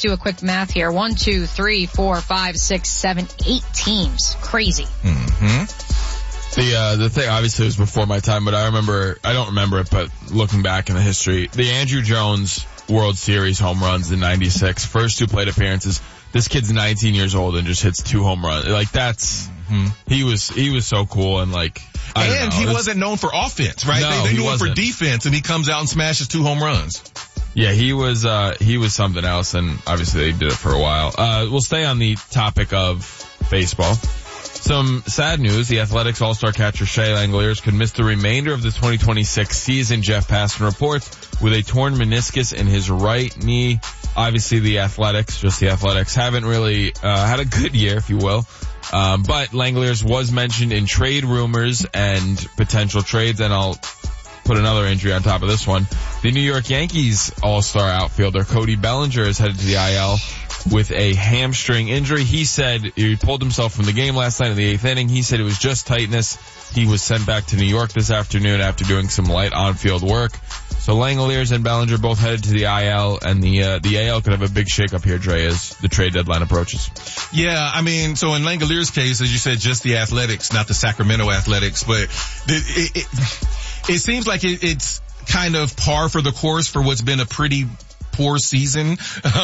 Let's do a quick math here. 1, 2, 3, 4, 5, 6, 7, 8 teams. Crazy. The thing, obviously, it was before my time, but I don't remember it, but looking back in the history, the Andrew Jones World Series home runs in 96, first 2 plate appearances. This kid's 19 years old and just hits 2 home runs. Like, that's, he was so cool and like, and he wasn't known for offense, right? No, they knew him for defense, and he comes out and smashes 2 home runs. Yeah, he was something else, and obviously they did it for a while. We'll stay on the topic of baseball. Some sad news, the Athletics All-Star catcher Shea Langeliers could miss the remainder of the 2026 season, Jeff Passan reports, with a torn meniscus in his right knee. Obviously the Athletics haven't really had a good year, if you will. But Langeliers was mentioned in trade rumors and potential trades, and I'll put another injury on top of this one. The New York Yankees All-Star outfielder Cody Bellinger is headed to the IL with a hamstring injury. He said he pulled himself from the game last night in the 8th inning. He said it was just tightness. He was sent back to New York this afternoon after doing some light on-field work. So Langeliers and Bellinger both headed to the IL, and the AL could have a big shakeup here, Dre, as the trade deadline approaches. Yeah, I mean, so in Langeliers' case, as you said, just the Athletics, not the Sacramento Athletics, but it seems like it's kind of par for the course for what's been a pretty poor season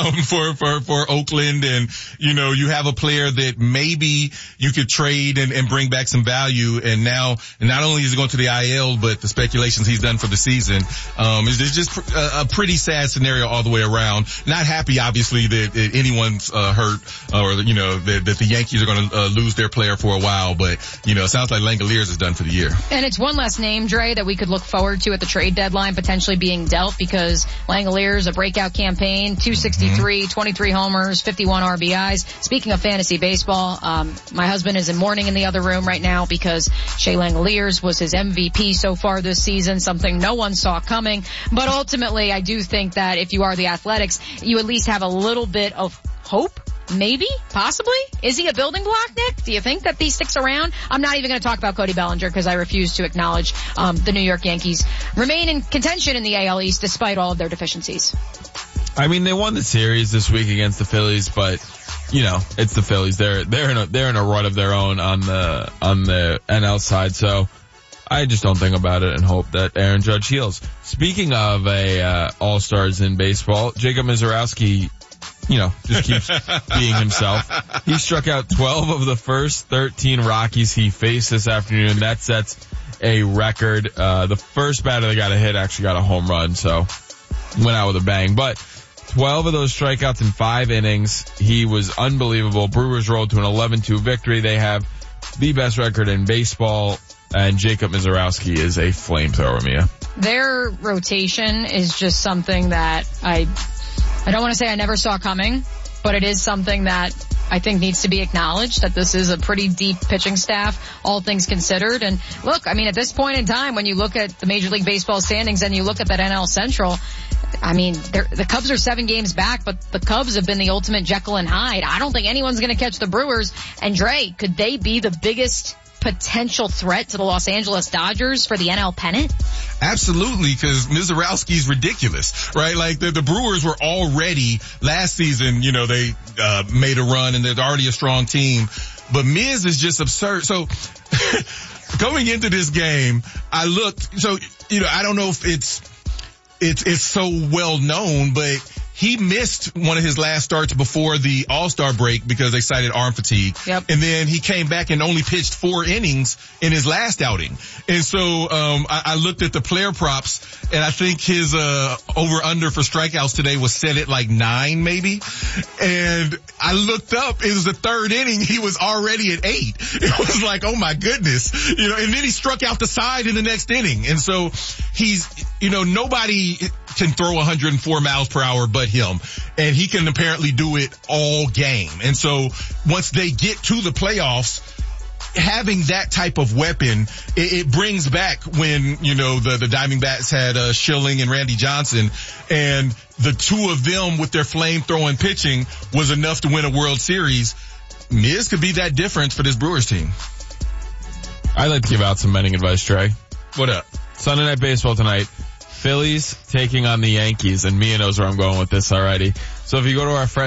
for Oakland, and you have a player that maybe you could trade and bring back some value, and now not only is he going to the IL, but the speculations he's done for the season is just a pretty sad scenario all the way around. Not happy, obviously, that anyone's hurt, or that the Yankees are going to lose their player for a while, but it sounds like Langeliers is done for the year. And it's one less name, Dre, that we could look forward to at the trade deadline potentially being dealt, because Langeliers, a breakout campaign, 263, 23 homers, 51 RBIs. Speaking of fantasy baseball, my husband is in mourning in the other room right now because Shea Langeliers was his MVP so far this season, something no one saw coming. But ultimately, I do think that if you are the Athletics, you at least have a little bit of hope. Maybe? Possibly? Is he a building block, Nick? Do you think that he sticks around? I'm not even going to talk about Cody Bellinger because I refuse to acknowledge the New York Yankees remain in contention in the AL East despite all of their deficiencies. I mean, they won the series this week against the Phillies, but it's the Phillies. They're in a rut of their own on the NL side. So I just don't think about it and hope that Aaron Judge heals. Speaking of all-stars in baseball, Jacob Misiorowski, just keeps being himself. He struck out 12 of the first 13 Rockies he faced this afternoon. That sets a record. The first batter that got a hit actually got a home run, so went out with a bang. But 12 of those strikeouts in 5 innings. He was unbelievable. Brewers rolled to an 11-2 victory. They have the best record in baseball, and Jacob Misiorowski is a flamethrower, Mia. Their rotation is just something that I don't want to say I never saw coming, but it is something that I think needs to be acknowledged, that this is a pretty deep pitching staff, all things considered. And look, I mean, at this point in time, when you look at the Major League Baseball standings and you look at that NL Central, I mean, the Cubs are 7 games back, but the Cubs have been the ultimate Jekyll and Hyde. I don't think anyone's going to catch the Brewers. And Dre, could they be the biggest potential threat to the Los Angeles Dodgers for the NL pennant? Absolutely, because Misiorowski's ridiculous, right? Like the Brewers were already last season, they made a run and they're already a strong team, but Miz is just absurd. So going into this game, I looked, so I don't know if it's so well known, but he missed one of his last starts before the All-Star break because they cited arm fatigue. Yep. And then he came back and only pitched 4 innings in his last outing. And so I looked at the player props, and I think his over-under for strikeouts today was set at like 9 maybe. And I looked up, it was the 3rd inning, he was already at 8. It was like, oh my goodness. And then he struck out the side in the next inning. And so he's, nobody can throw 104 miles per hour but him, and he can apparently do it all game. And so once they get to the playoffs, having that type of weapon, it brings back when, the Diamondbacks had Schilling and Randy Johnson, and the 2 of them with their flame-throwing pitching was enough to win a World Series. Miz could be that difference for this Brewers team. I'd like to give out some betting advice, Trey. What up? Sunday Night Baseball tonight. Phillies taking on the Yankees, and Mia knows where I'm going with this already. So if you go to our friend